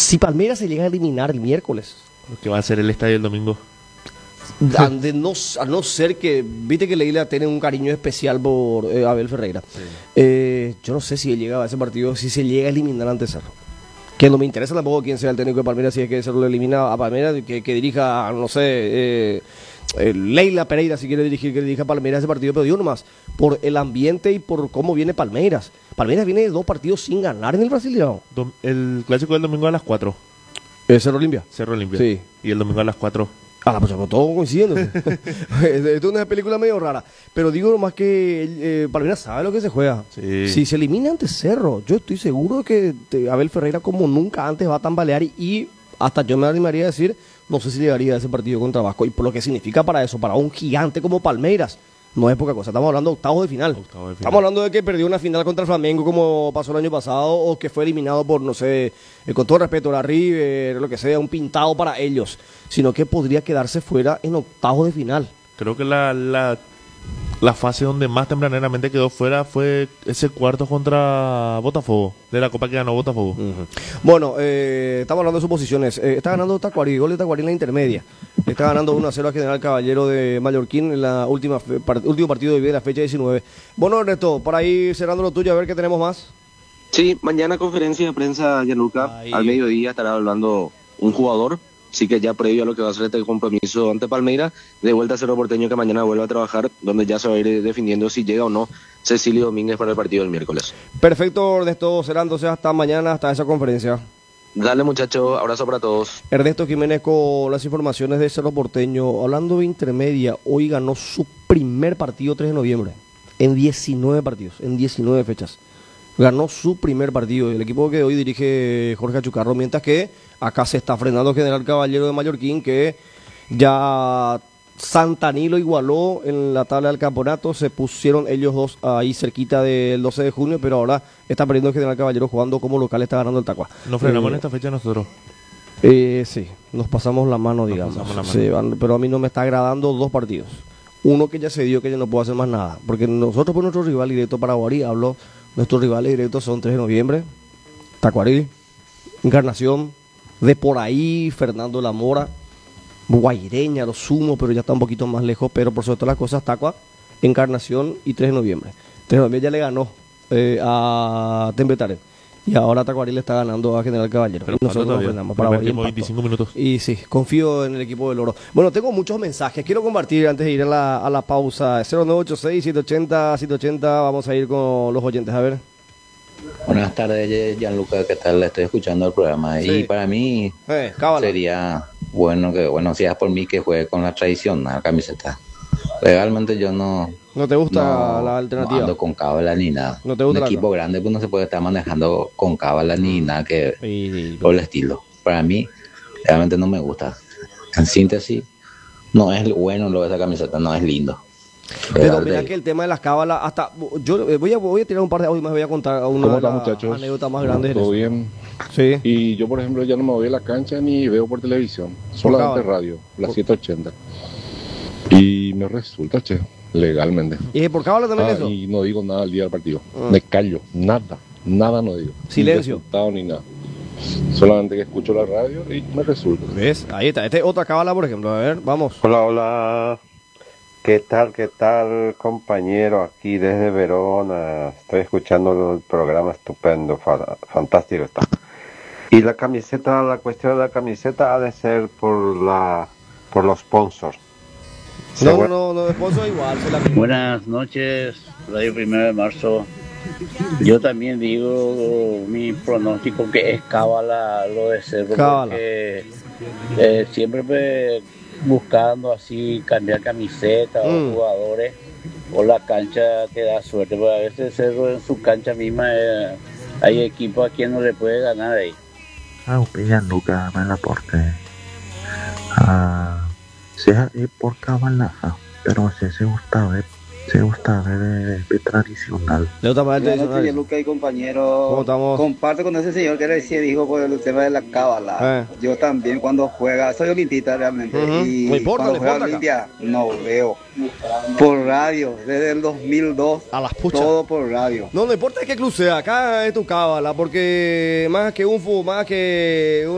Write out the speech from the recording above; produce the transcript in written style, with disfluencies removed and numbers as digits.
Si Palmeiras se llega a eliminar el miércoles, Lo que va a ser el estadio el domingo. a no ser que, viste que Leila tiene un cariño especial por Abel Ferreira. Yo no sé si él llega a ese partido, si se llega a eliminar ante Cerro. Que no me interesa tampoco quién sea el técnico de Palmeiras, si es que Cerro lo elimina a Palmeiras, que dirija, no sé, Leila Pereira, si quiere dirigir, que dirija a Palmeiras ese partido, pero digo nomás, por el ambiente y por cómo viene Palmeiras. Palmeiras viene de 2 partidos sin ganar en el Brasileirão. El clásico del domingo a las 4. Cerro Olimpia. Cerro Olimpia. Sí. Y el domingo a las 4. Pues todo coincidiendo. Esto es una película medio rara. Pero digo nomás que Palmeiras sabe lo que se juega. Sí. Si se elimina ante Cerro, yo estoy seguro de que Abel Ferreira como nunca antes va a tambalear y hasta yo me animaría a decir, no sé si llegaría a ese partido contra Vasco. Y por lo que significa para eso, para un gigante como Palmeiras, no es poca cosa. Estamos hablando de octavos de final. Estamos hablando de que perdió una final contra el Flamengo como pasó el año pasado o que fue eliminado por, no sé, con todo respeto, la River, lo que sea, un pintado para ellos. Sino que podría quedarse fuera en octavos de final. Creo que la fase donde más tempraneramente quedó fuera fue ese cuarto contra Botafogo, de la Copa que ganó Botafogo. Bueno, estamos hablando de suposiciones. Está ganando Tacuarí, gol de Tacuarí en la intermedia. Está ganando 1-0 a General Caballero de Mallorquín en la último partido de la fecha 19. Bueno, Ernesto, por ahí cerrando lo tuyo, a ver qué tenemos más. Sí, mañana conferencia de prensa, Gianluca. Al mediodía estará hablando un jugador. Así que ya previo a lo que va a ser este compromiso ante Palmeiras, de vuelta a Cerro Porteño, que mañana vuelve a trabajar, donde ya se va a ir definiendo si llega o no Cecilio Domínguez para el partido del miércoles. Perfecto, Ernesto, será entonces hasta mañana, hasta esa conferencia. Dale, muchachos, abrazo para todos. Ernesto Jiménez con las informaciones de Cerro Porteño. Hablando de intermedia, hoy ganó su primer partido 3 de noviembre, en 19 partidos, en 19 fechas. Ganó su primer partido, el equipo que hoy dirige Jorge Achucarro, mientras que acá se está frenando General Caballero de Mallorquín, que ya Santani lo igualó en la tabla del campeonato, se pusieron ellos dos ahí cerquita del 12 de junio, pero ahora está perdiendo General Caballero jugando como local, está ganando el Tacua. Nos frenamos en esta fecha nosotros. Sí, nos pasamos la mano, digamos. Sí, pero a mí no me está agradando 2 partidos. Uno que ya se dio, que ya no puedo hacer más nada, porque nosotros por nuestro rival directo Paraguarí, nuestros rivales directos son 3 de noviembre, Tacuarí, Encarnación, de por ahí Fernando La Mora, Guaireña, lo sumo, pero ya está un poquito más lejos, pero por sobre todas las cosas Tacua, Encarnación y 3 de noviembre. 3 de noviembre ya le ganó a Tembetare y ahora Tacuarí le está ganando a General Caballero. Pero nosotros nos frenamos para 25 minutos. Y sí, confío en el equipo del Oro. Bueno, tengo muchos mensajes, quiero compartir antes de ir a la pausa. 0986-780-780, vamos a ir con los oyentes, a ver. Buenas tardes, Gianluca, ¿qué tal? Estoy escuchando el programa y para mí sería bueno si es por mí que juegue con la tradicional camiseta. Realmente yo no te gusta la alternativa. No ando con cábala ni nada. No te gusta un equipo grande pues no se puede estar manejando con cábala ni nada que por el estilo. Para mí realmente no me gusta. En síntesis, no es bueno lo de esa camiseta, no es lindo. Pero mira que el tema de las cábalas, hasta yo voy a tirar un par de audios más, voy a contar una de las anécdotas más grandes. ¿Todo bien? Sí. Y yo, por ejemplo, ya no me voy a la cancha ni veo por televisión, solamente radio, la 780. Y me resulta, legalmente. ¿Y por cábala también eso? Y no digo nada al día del partido. Me callo, nada no digo. Silencio. Ni resultado ni nada. Solamente que escucho la radio y me resulta. ¿Ves? Ahí está. Esta es otra cábala, por ejemplo. A ver, vamos. Hola. ¿Qué tal, compañero? Aquí desde Verona. Estoy escuchando el programa estupendo, fantástico está. Y la cuestión de la camiseta ha de ser por los sponsors. No, sponsor igual. Buenas noches, Radio 1 de Marzo. Yo también digo mi pronóstico que es cábala lo de Cerro, porque siempre buscando así cambiar camiseta o jugadores o la cancha que da suerte, porque a veces Cerro en su cancha misma hay equipos a quien no le puede ganar ahí. Gianluca me la aporte. Sea por cábala, pero si se gusta ver de tradicional. Gianluca y compañero, ¿cómo estamos? Comparto con ese señor que recién dijo por el tema de la cábala. Yo también cuando juega, soy olimpista realmente, y no importa, cuando juega Olimpia no veo por radio desde el 2002 a las puchas, todo por radio. No importa de qué club sea, acá es tu cábala, porque más que